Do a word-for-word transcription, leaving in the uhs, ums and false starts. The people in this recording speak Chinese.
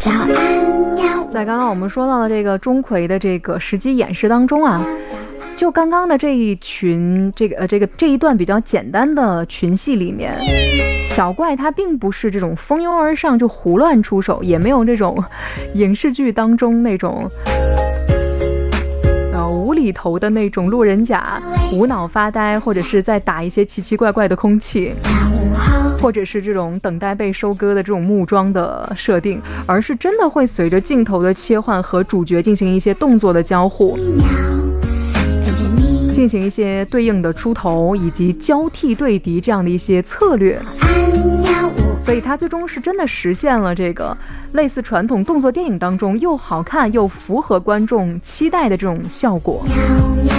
早安喵。 在刚刚我们说到的这个钟馗的这个实际演示当中啊，就刚刚的这一群这个呃这个这一段比较简单的群戏里面，小怪他并不是这种蜂拥而上就胡乱出手，也没有这种影视剧当中那种呃无厘头的那种路人甲无脑发呆，或者是在打一些奇奇怪怪的空气，或者是这种等待被收割的这种木桩的设定，而是真的会随着镜头的切换和主角进行一些动作的交互，进行一些对应的出头以及交替对敌这样的一些策略，所以它最终是真的实现了这个类似传统动作电影当中又好看又符合观众期待的这种效果。